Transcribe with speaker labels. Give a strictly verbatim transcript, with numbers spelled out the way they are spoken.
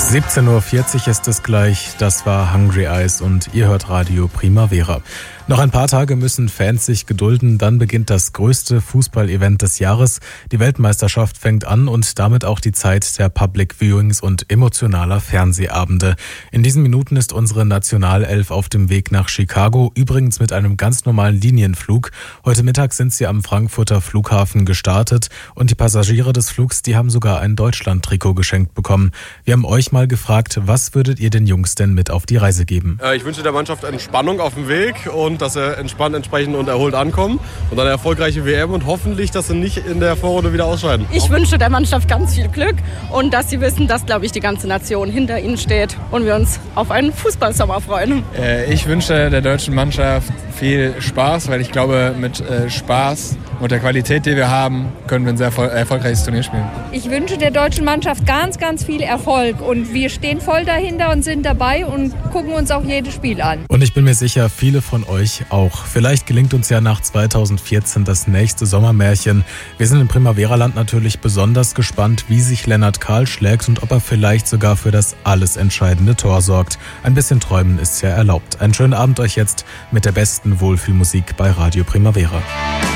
Speaker 1: siebzehn Uhr vierzig ist es gleich, das war Hungry Eyes und ihr hört Radio Primavera. Noch ein paar Tage müssen Fans sich gedulden, dann beginnt das größte Fußball-Event des Jahres. Die Weltmeisterschaft fängt an und damit auch die Zeit der Public Viewings und emotionaler Fernsehabende. In diesen Minuten ist unsere Nationalelf auf dem Weg nach Chicago, übrigens mit einem ganz normalen Linienflug. Heute Mittag sind sie am Frankfurter Flughafen gestartet und die Passagiere des Flugs, die haben sogar ein Deutschland-Trikot geschenkt bekommen. Wir haben euch mal gefragt, was würdet ihr den Jungs denn mit auf die Reise geben?
Speaker 2: Ich wünsche der Mannschaft Entspannung auf dem Weg und dass sie entspannt, entsprechend und erholt ankommen und eine erfolgreiche W M und hoffentlich, dass sie nicht in der Vorrunde wieder ausscheiden.
Speaker 3: Ich wünsche der Mannschaft ganz viel Glück und dass sie wissen, dass, glaube ich, die ganze Nation hinter ihnen steht und wir uns auf einen Fußballsommer freuen.
Speaker 4: Äh, ich wünsche der deutschen Mannschaft viel Spaß, weil ich glaube, mit äh, Spaß und der Qualität, die wir haben, können wir ein sehr erfol- erfolgreiches Turnier spielen.
Speaker 5: Ich wünsche der deutschen Mannschaft ganz, ganz viel Erfolg und wir stehen voll dahinter und sind dabei und gucken uns auch jedes Spiel an.
Speaker 1: Und ich bin mir sicher, viele von euch auch. Vielleicht gelingt uns ja nach zweitausendvierzehn das nächste Sommermärchen. Wir sind im Primavera-Land natürlich besonders gespannt, wie sich Lennart Kahl schlägt und ob er vielleicht sogar für das alles entscheidende Tor sorgt. Ein bisschen träumen ist ja erlaubt. Einen schönen Abend euch jetzt mit der besten Wohlfühlmusik bei Radio Primavera.